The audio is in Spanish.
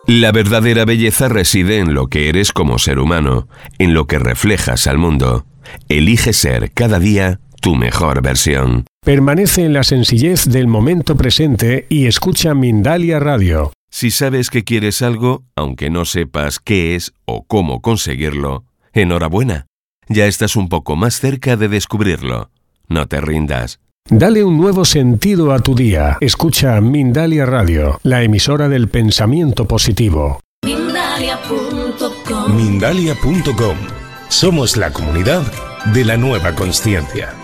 La verdadera belleza reside en lo que eres como ser humano, en lo que reflejas al mundo. Elige ser cada día tu mejor versión. Permanece en la sencillez del momento presente y escucha Mindalia Radio. Si sabes que quieres algo, aunque no sepas qué es o cómo conseguirlo, enhorabuena. Ya estás un poco más cerca de descubrirlo. No te rindas. Dale un nuevo sentido a tu día. Escucha Mindalia Radio, la emisora del pensamiento positivo. Mindalia.com. Somos la comunidad de la nueva consciencia.